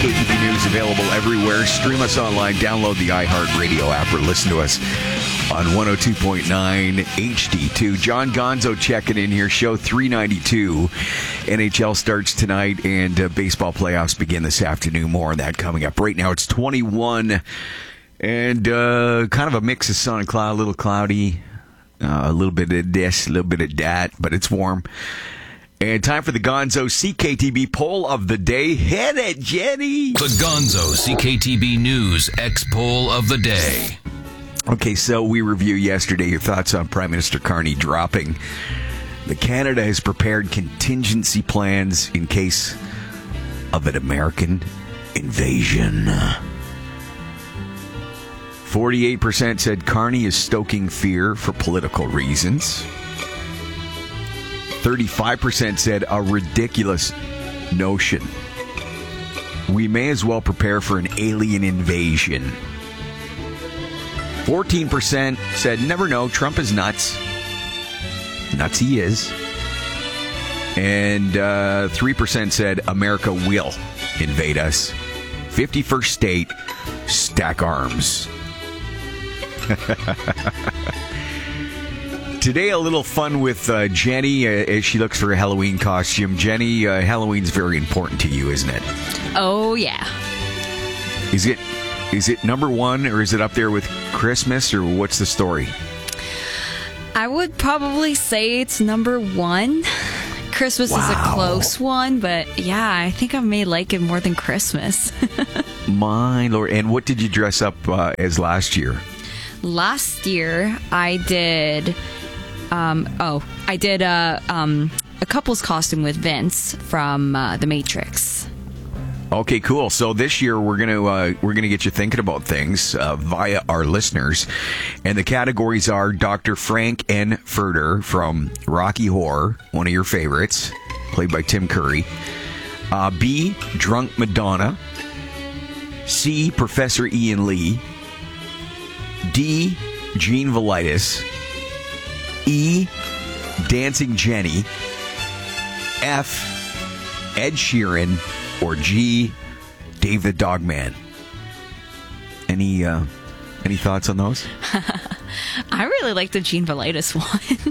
CKTB News available everywhere. Stream us online, download the iHeartRadio app, or listen to us on 102.9 HD2. John Gonzo checking in here, show 392. NHL starts tonight, and baseball playoffs begin this afternoon. More on that coming up. Right now, it's 21, and kind of a mix of sun and cloud, a little cloudy, a little bit of this, a little bit of that, but it's warm. And time for the Gonzo CKTB poll of the day. Hit it, Jenny! The Gonzo CKTB News X poll of the day. Okay, so we reviewed yesterday your thoughts on Prime Minister Carney dropping that Canada has prepared contingency plans in case of an American invasion. 48% said Carney is stoking fear for political reasons. 35% said a ridiculous notion. We may as well prepare for an alien invasion. 14% said, never know, Trump is nuts. Nuts he is. And 3% said, America will invade us. 51st state, stack arms. Today, a little fun with Jenny as she looks for a Halloween costume. Jenny, Halloween's very important to you, isn't it? Oh, yeah. Is it number one, or is it up there with Christmas, or what's the story? I would probably say it's number one. Christmas is a close one, but yeah, I think I may like it more than Christmas. My Lord. And what did you dress up as last year? Last year, I did... I did a couple's costume with Vince from The Matrix. Okay, cool. So this year we're gonna get you thinking about things via our listeners, and the categories are Dr. Frank N. Furter from Rocky Horror, one of your favorites, played by Tim Curry. B. Drunk Madonna. C. Professor Ian Lee. D. Gene Velitis. E. Dancing Jenny. F. Ed Sheeran. Or G. Dave the Dogman. Any thoughts on those? I really like the Gene Velitis one.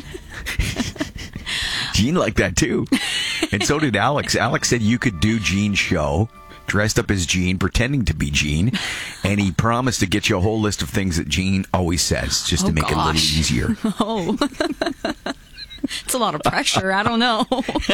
Gene liked that too. And so did Alex. Alex said you could do Gene's show, dressed up as Gene, pretending to be Gene, and he promised to get you a whole list of things that Gene always says, just to make it a little easier. Oh. It's a lot of pressure. I don't know.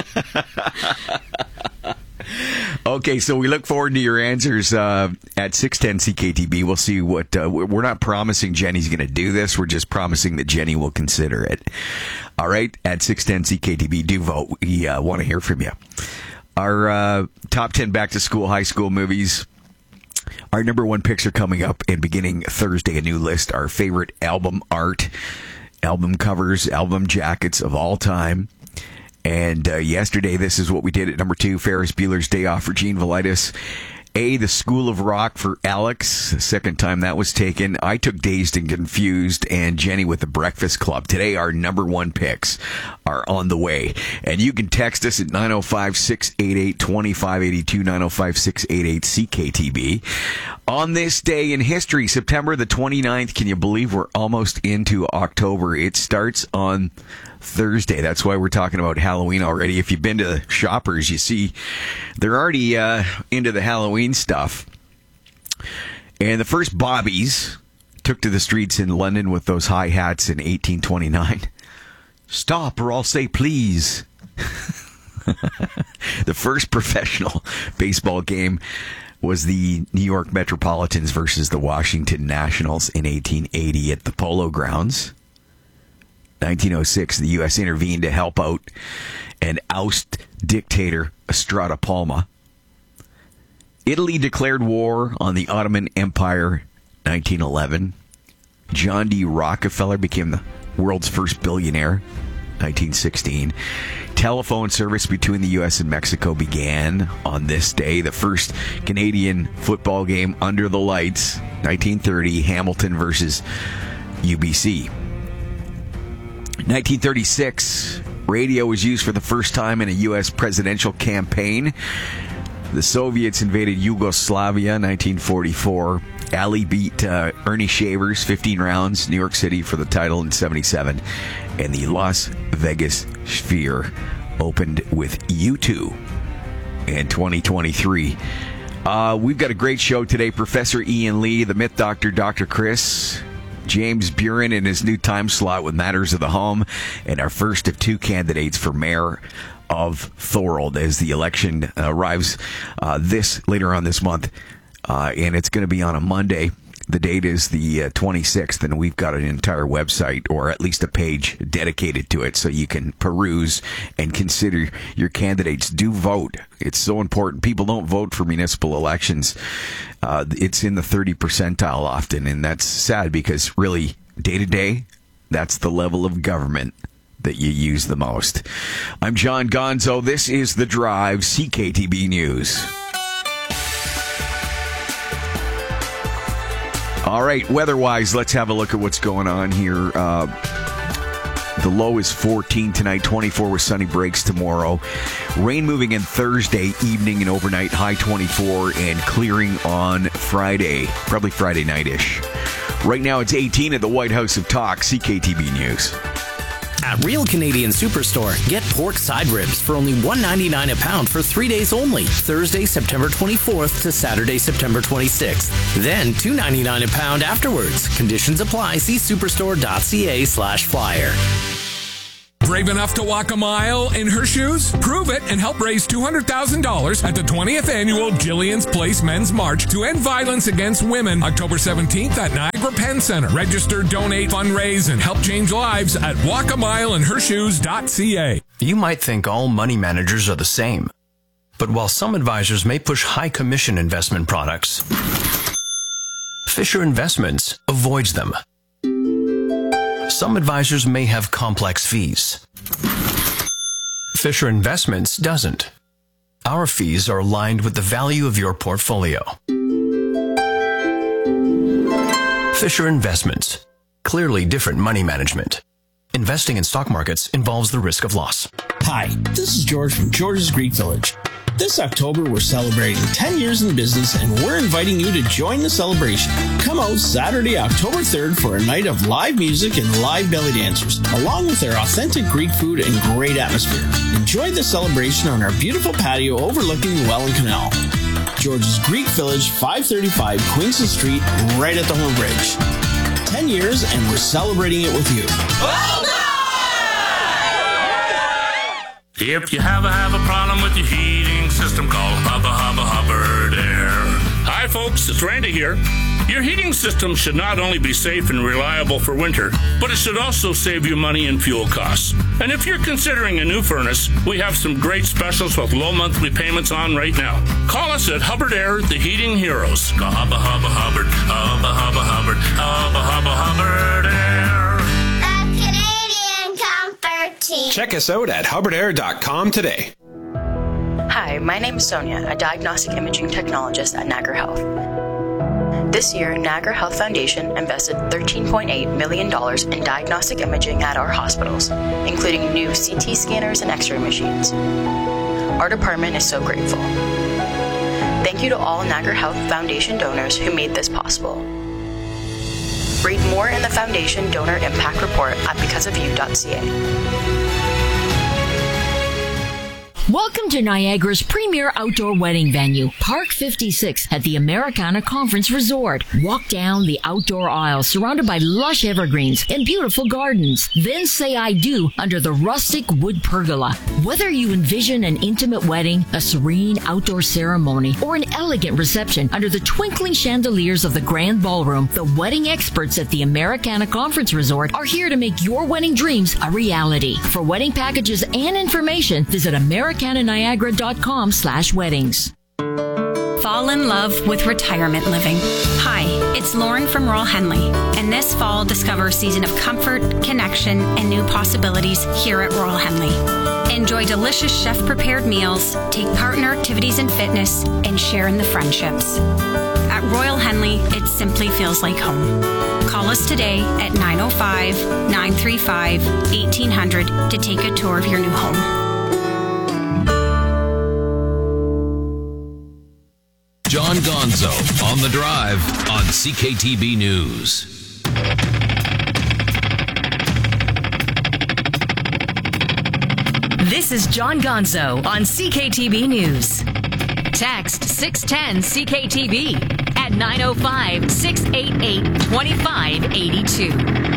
Okay, so we look forward to your answers at 610 CKTB. We'll see what... we're not promising Jenny's going to do this. We're just promising that Jenny will consider it. All right, at 610 CKTB, do vote. We want to hear from you. Our top 10 back-to-school high school movies. Our number one picks are coming up, and beginning Thursday, a new list. Our favorite album art, album covers, album jackets of all time. And yesterday, this is what we did at number 2, Ferris Bueller's Day Off for Gene Velitis. A, The School of Rock for Alex. The second time that was taken. I took Dazed and Confused, and Jenny with The Breakfast Club. Today, our number one picks are on the way. And you can text us at 905-688-2582, 905-688-CKTB. On this day in history, September the 29th, can you believe we're almost into October? It starts on Thursday. That's why we're talking about Halloween already. If you've been to Shoppers, you see they're already into the Halloween stuff. And the first bobbies took to the streets in London with those high hats in 1829. Stop or I'll say please. The first professional baseball game was the New York Metropolitans versus the Washington Nationals in 1880 at the Polo Grounds. 1906, the U.S. intervened to help out and oust dictator Estrada Palma. Italy declared war on the Ottoman Empire, 1911. John D. Rockefeller became the world's first billionaire, 1916. Telephone service between the U.S. and Mexico began on this day. The first Canadian football game under the lights, 1930, Hamilton versus UBC. 1936, radio was used for the first time in a U.S. presidential campaign. The Soviets invaded Yugoslavia, 1944. Ali beat Ernie Shavers, 15 rounds, New York City for the title in 77. And the Las Vegas Sphere opened with U2 in 2023. We've got a great show today. Professor Ian Lee, the Myth Doctor, Dr. Chris, James Buren in his new time slot with Matters of the Home, and our first of two candidates for mayor of Thorold as the election arrives later on this month. And it's going to be on a Monday. The date is the 26th, and we've got an entire website, or at least a page dedicated to it, so you can peruse and consider your candidates. Do vote. It's so important. People don't vote for municipal elections. It's in the 30 percentile often, and that's sad because really, day to day, that's the level of government that you use the most. I'm John Gonzo. This is The Drive, CKTB News. All right, weather-wise, let's have a look at what's going on here. The low is 14 tonight, 24 with sunny breaks tomorrow. Rain moving in Thursday evening and overnight, high 24, and clearing on Friday, probably Friday night-ish. Right now it's 18 at the White House of Talk, CKTB News. At Real Canadian Superstore, get pork side ribs for only $1.99 a pound for 3 days only. Thursday, September 24th to Saturday, September 26th. Then $2.99 a pound afterwards. Conditions apply. See superstore.ca/flyer. Brave enough to walk a mile in her shoes? Prove it and help raise $200,000 at the 20th Annual Jillian's Place Men's March to end violence against women, October 17th at Niagara Penn Center. Register, donate, fundraise, and help change lives at walkamileinhershoes.ca. You might think all money managers are the same. But while some advisors may push high commission investment products, Fisher Investments avoids them. Some advisors may have complex fees. Fisher Investments doesn't. Our fees are aligned with the value of your portfolio. Fisher Investments. Clearly different money management. Investing in stock markets involves the risk of loss. Hi, this is George from George's Greek Village. This October, we're celebrating 10 years in business, and we're inviting you to join the celebration. Come out Saturday, October 3rd for a night of live music and live belly dancers, along with our authentic Greek food and great atmosphere. Enjoy the celebration on our beautiful patio overlooking the Welland Canal. George's Greek Village, 535 Queenston Street, right at the Horn Bridge. 10 years, and we're celebrating it with you. If you have a problem with your heating system, call Hubbard Air. Hi folks, it's Randy here. Your heating system should not only be safe and reliable for winter, but it should also save you money and fuel costs. And if you're considering a new furnace, we have some great specials with low monthly payments on right now. Call us at Hubbard Air, the heating heroes. Go Hubbard Air. Check us out at hubbardair.com today. Hi, my name is Sonia, a diagnostic imaging technologist at Niagara Health. This year, Niagara Health Foundation invested $13.8 million in diagnostic imaging at our hospitals, including new CT scanners and X-ray machines. Our department is so grateful. Thank you to all Niagara Health Foundation donors who made this possible. Read more in the Foundation Donor Impact Report at becauseofyou.ca. Welcome to Niagara's premier outdoor wedding venue, Park 56 at the Americana Conference Resort. Walk down the outdoor aisle surrounded by lush evergreens and beautiful gardens. Then say I do under the rustic wood pergola. Whether you envision an intimate wedding, a serene outdoor ceremony, or an elegant reception under the twinkling chandeliers of the grand ballroom, the wedding experts at the Americana Conference Resort are here to make your wedding dreams a reality. For wedding packages and information, visit americananiagara.com/weddings. Fall in love with retirement living. Hi, it's Lauren from Royal Henley, and this fall discover a season of comfort, connection, and new possibilities here at Royal Henley. Enjoy delicious chef-prepared meals, take part in our activities and fitness, and share in the friendships. At Royal Henley, it simply feels like home. Call us today at 905-935-1800 to take a tour of your new home. John Gonzo on The Drive on CKTB News. This is John Gonzo on CKTB News. Text 610-CKTB at 905-688-2582.